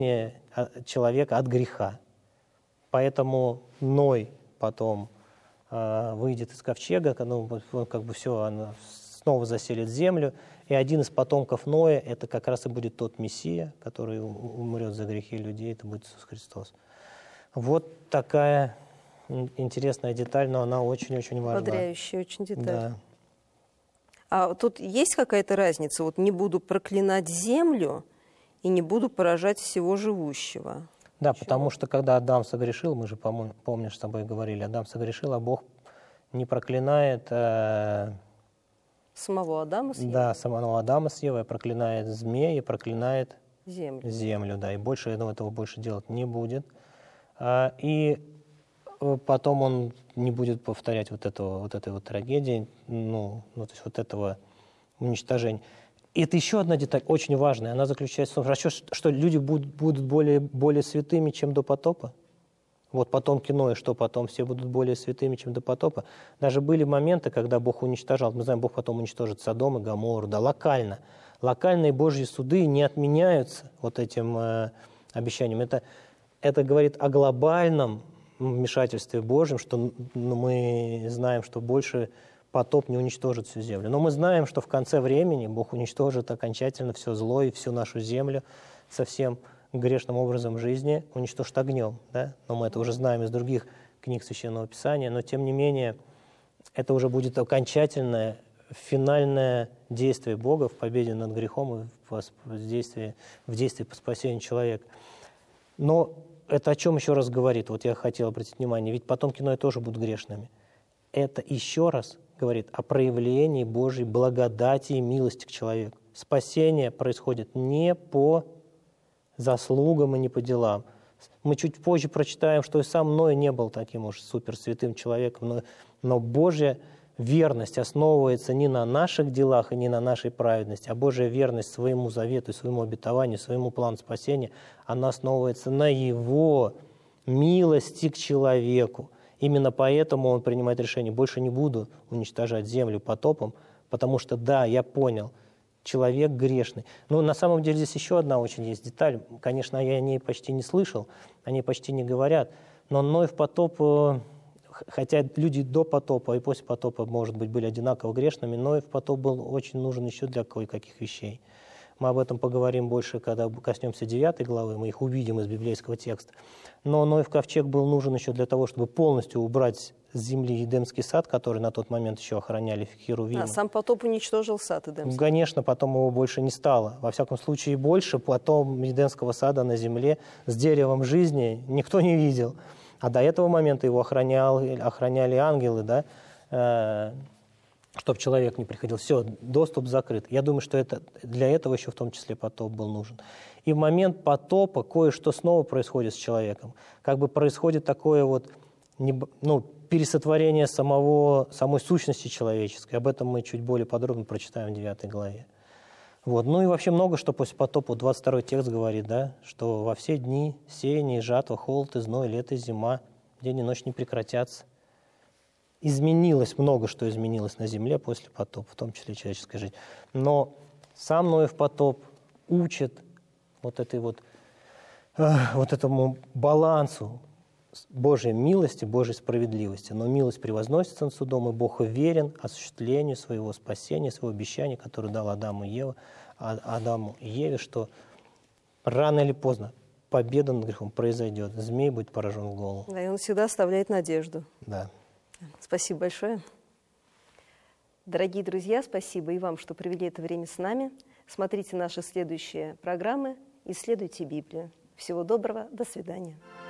человека от греха. Поэтому Ной потом выйдет из ковчега, он как бы все, она снова заселит землю, и один из потомков Ноя, это как раз и будет тот Мессия, который умрет за грехи людей, это будет Иисус Христос. Вот такая интересная деталь, но она очень-очень важна. Бодряющая очень деталь. Да. А тут есть какая-то разница? Вот не буду проклинать землю и не буду поражать всего живущего. Да, потому что когда Адам согрешил, мы же, помнишь, с тобой говорили, Адам согрешил, а Бог не проклинает... Самого Адама с Евой? Да, самого Адама с Евой, проклинает змея и проклинает землю, да, и больше этого больше делать не будет. И потом он не будет повторять вот этой трагедии, то есть вот этого уничтожения. И это еще одна деталь очень важная, она заключается в том, что люди будут более святыми, чем до потопа. Вот потомки Ноя, что потом все будут более святыми, чем до потопа. Даже были моменты, когда Бог уничтожал. Мы знаем, Бог потом уничтожит Содом и Гоморру, да, локально. Локальные Божьи суды не отменяются вот этим обещанием. Это говорит о глобальном вмешательстве Божьем, что мы знаем, что больше потоп не уничтожит всю землю. Но мы знаем, что в конце времени Бог уничтожит окончательно все зло и всю нашу землю со всем грешным образом жизни, уничтожит огнем. Да? Но мы это уже знаем из других книг Священного Писания. Но тем не менее, это уже будет окончательное, финальное действие Бога в победе над грехом и в действии по спасению человека. Но это о чем еще раз говорит? Вот я хотел обратить внимание, ведь потомки Ноя тоже будут грешными. Это еще раз говорит о проявлении Божьей благодати и милости к человеку. Спасение происходит не по заслугам и не по делам. Мы чуть позже прочитаем, что и сам Ной не был таким уж суперсвятым человеком, но Божья верность основывается не на наших делах и не на нашей праведности, а Божья верность своему завету, своему обетованию, своему плану спасения, она основывается на Его милости к человеку. Именно поэтому Он принимает решение: больше не буду уничтожать землю потопом, потому что, да, я понял, человек грешный. Но на самом деле здесь еще одна очень есть деталь. Конечно, я о ней почти не слышал, о ней почти не говорят. Но Ной в потоп, хотя люди до потопа и после потопа, может быть, были одинаково грешными, Ной в потоп был очень нужен еще для кое-каких вещей. Мы об этом поговорим больше, когда коснемся 9 главы, мы их увидим из библейского текста. Но Ной в ковчег был нужен еще для того, чтобы полностью убрать с земли Эдемский сад, который на тот момент еще охраняли херувимы. А сам потоп уничтожил сад Эдемский? Конечно, потом его больше не стало. Во всяком случае, больше потом Эдемского сада на земле с деревом жизни никто не видел. А до этого момента его охраняли ангелы, да, чтобы человек не приходил. Все, доступ закрыт. Я думаю, что для этого еще в том числе потоп был нужен. И в момент потопа кое-что снова происходит с человеком. Как бы происходит такое вот, пересотворение самой сущности человеческой. Об этом мы чуть более подробно прочитаем в 9 главе. Вот. Ну и вообще много что после потопа. 22 текст говорит, да, что во все дни сеяние и жатва, холод и зной, лето и зима, день и ночь не прекратятся. Изменилось много, что изменилось на земле после потопа, в том числе человеческая жизнь. Но сам Ноев потоп учит этому балансу Божьей милости, Божьей справедливости. Но милость превозносится над судом, и Бог верен осуществлению своего спасения, своего обещания, которое дал Адаму и Еве, что рано или поздно победа над грехом произойдет, змей будет поражен в голову. Да, и он всегда оставляет надежду. Да. Спасибо большое. Дорогие друзья, спасибо и вам, что провели это время с нами. Смотрите наши следующие программы, исследуйте Библию. Всего доброго, до свидания.